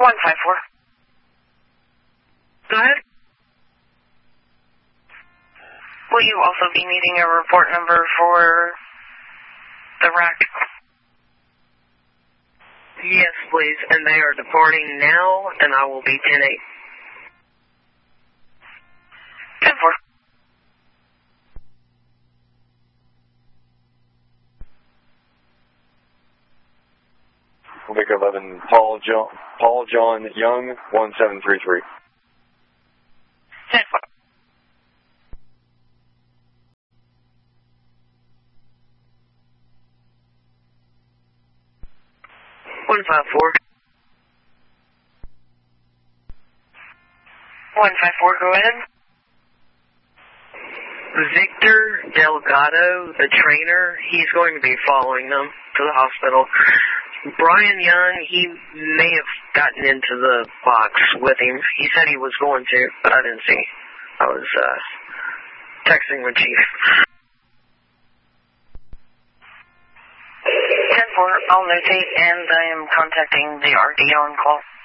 154. Go ahead. Will you also be needing a report number for the rack? Yes, please. And they are departing now, and I will be 10-8. 10-4. Vic 11, Paul John Young, 1733. 10-4. One 154. 154, go ahead. Victor Delgado, the trainer, he's going to be following them to the hospital. Brian Young, he may have gotten into the box with him. He said he was going to, but I didn't see. I was texting with Chief. 10-4, I'll notate, and I am contacting the RD on call.